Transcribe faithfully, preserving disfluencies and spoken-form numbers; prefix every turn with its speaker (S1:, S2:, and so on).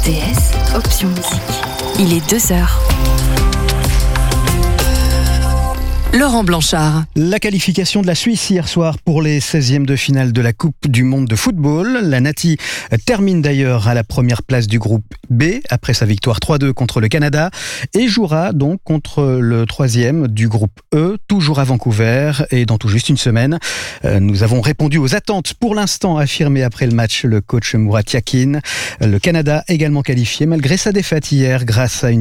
S1: D S, option musique. Il est deux heures. Laurent Blanchard.
S2: La qualification de la Suisse hier soir pour les seizièmes de finale de la Coupe du Monde de football. La Nati termine d'ailleurs à la première place du groupe B après sa victoire trois deux contre le Canada et jouera donc contre le troisième du groupe E, toujours à Vancouver et dans tout juste une semaine. Nous avons répondu aux attentes pour l'instant affirmées après le match le coach Murat Yakin. Le Canada également qualifié malgré sa défaite hier grâce à une